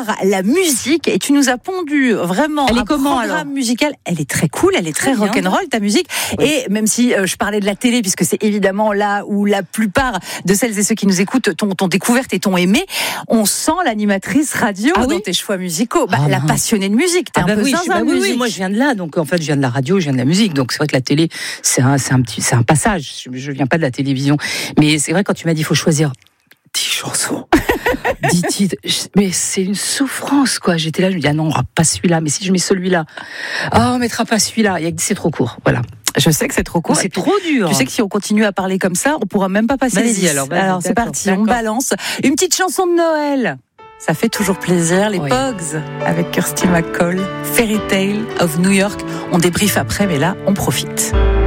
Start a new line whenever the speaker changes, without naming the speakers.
par la musique et tu nous as pondu vraiment
Elle est
un
comment,
programme
alors
musical. Elle est très cool, elle est très rock'n'roll ta musique.
Oui.
Et même si je parlais de la télé, puisque c'est évidemment là où la plupart de celles et ceux qui nous écoutent t'ont découverte et t'ont aimé, on sent l'animatrice radio dans tes choix musicaux. La passionnée de musique, t'es un peu zinzin de musique.
Oui, moi je viens de là, donc en fait je viens de la radio, je viens de la musique, donc c'est vrai que la télé c'est un passage. Je viens pas de la télévision, mais c'est vrai quand tu m'as dit il faut choisir 10 chansons, 10 titres, mais c'est une souffrance quoi. J'étais là, je me dis non, on aura pas celui-là, mais si je mets celui-là, on mettra pas celui-là. C'est trop court, voilà.
Je sais que c'est trop court.
C'est trop dur.
Tu sais que si on continue à parler comme ça, on pourra même pas passer les 10. Alors c'est parti, on balance une petite chanson de Noël. Ça fait toujours plaisir. Les Pogs avec Kirsty MacColl, Fairy Tale of New York. On débriefe après, mais là, on profite.